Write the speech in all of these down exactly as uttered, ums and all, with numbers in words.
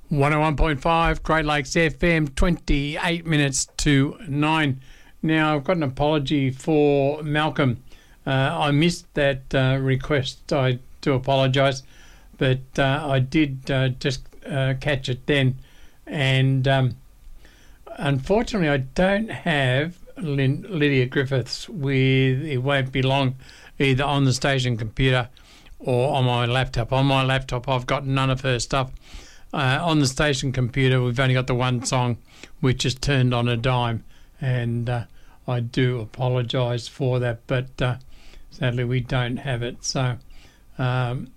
one oh one point five Great Lakes F M, twenty-eight minutes to nine. Now, I've got an apology for Malcolm. Uh, I missed that uh, request. I do apologise, but uh, I did uh, just uh, catch it then. And um, unfortunately, I don't have Lyn- Lydia Griffiths with It Won't Be Long, either on the station computer or on my laptop. On my laptop, I've got none of her stuff. Uh, on the station computer, we've only got the one song, which is Turned on a Dime, and uh, I do apologise for that, but uh, sadly we don't have it. So, um,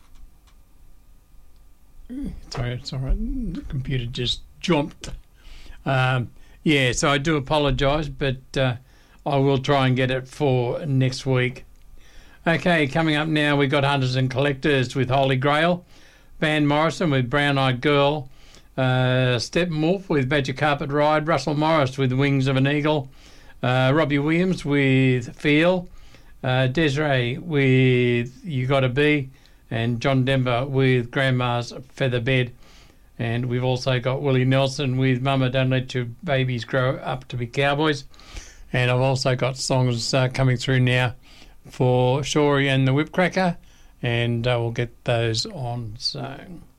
sorry, it's all right. The computer just jumped. Um, yeah, so I do apologise, but uh, I will try and get it for next week. Okay, coming up now, we've got Hunters and Collectors with Holy Grail, Van Morrison with Brown Eyed Girl, uh, Steppenwolf with Badger Carpet Ride, Russell Morris with Wings of an Eagle, uh, Robbie Williams with Feel, uh, Desiree with You Gotta Be, and John Denver with Grandma's Feather Bed. And we've also got Willie Nelson with Mama Don't Let Your Babies Grow Up to Be Cowboys. And I've also got songs uh, coming through now for Shorey and the Whipcracker, and uh, we'll get those on. So